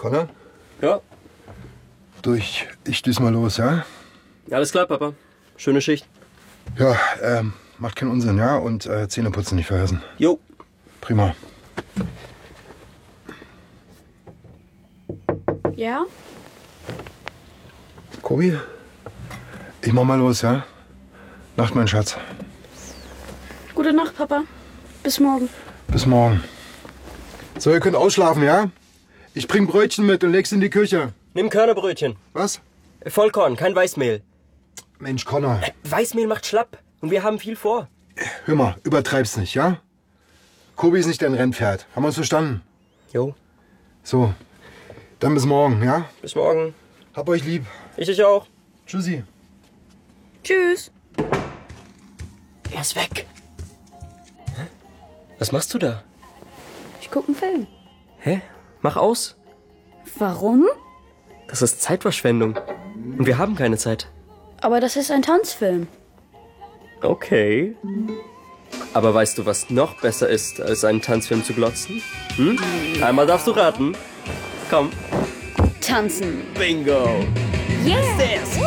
Connor? Ja. Du, ich düse mal los, ja? Alles klar, Papa. Schöne Schicht. Ja, macht keinen Unsinn, ja? Und Zähne putzen nicht vergessen. Jo. Prima. Ja? Kobi? Ich mach mal los, ja? Nacht, mein Schatz. Gute Nacht, Papa. Bis morgen. Bis morgen. So, ihr könnt ausschlafen, ja? Ich bring Brötchen mit und leg's in die Küche. Nimm Körnerbrötchen. Was? Vollkorn, kein Weißmehl. Mensch, Connor. Weißmehl macht schlapp. Und wir haben viel vor. Hör mal, übertreib's nicht, ja? Kobi ist nicht dein Rennpferd. Haben wir uns verstanden? Jo. So, dann bis morgen, ja? Bis morgen. Hab euch lieb. Ich dich auch. Tschüssi. Tschüss. Er ist weg. Hä? Was machst du da? Ich guck einen Film. Hä? Mach aus. Warum? Das ist Zeitverschwendung. Und wir haben keine Zeit. Aber das ist ein Tanzfilm. Okay. Aber weißt du, was noch besser ist, als einen Tanzfilm zu glotzen? Hm? Einmal darfst du raten. Komm. Tanzen. Bingo. Yeah.